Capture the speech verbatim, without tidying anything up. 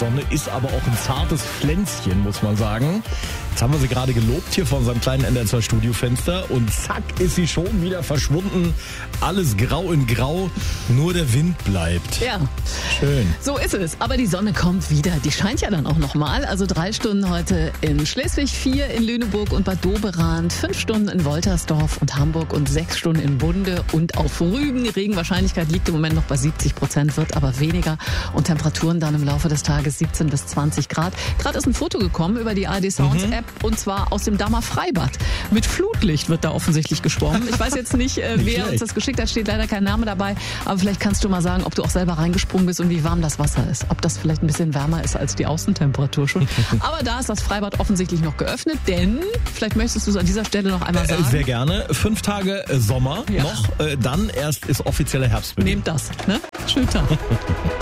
Sonne, ist aber auch ein zartes Pflänzchen, muss man sagen. Jetzt haben wir sie gerade gelobt hier vor unserem kleinen N D R zwei Studiofenster und zack ist sie schon wieder verschwunden. Alles grau in grau, nur der Wind bleibt. Ja. Schön. So ist es. Aber die Sonne kommt wieder. Die scheint ja dann auch nochmal. Also drei Stunden heute in Schleswig, vier in Lüneburg und Bad Doberan, fünf Stunden in Woltersdorf und Hamburg und sechs Stunden in Bunde und auf Rügen. Die Regenwahrscheinlichkeit liegt im Moment noch bei siebzig Prozent, wird aber weniger. Und Temperaturen dann im Laufe des Tages siebzehn bis zwanzig Grad. Gerade ist ein Foto gekommen über die A R D Sounds App und zwar aus dem Dammer Freibad. Mit Flutlicht wird da offensichtlich geschwommen. Ich weiß jetzt nicht, äh, Nicht wer schlecht. uns das geschickt hat, steht leider kein Name dabei. Aber vielleicht kannst du mal sagen, ob du auch selber reingesprungen bist und wie warm das Wasser ist. Ob das vielleicht ein bisschen wärmer ist als die Außentemperatur schon. Aber da ist das Freibad offensichtlich noch geöffnet, denn vielleicht möchtest du es an dieser Stelle noch einmal sagen. Äh, sehr gerne. Fünf Tage äh, Sommer Ja. noch, äh, dann erst ist offizieller Herbstbeginn. Nehmt das, ne? Schönen Tag.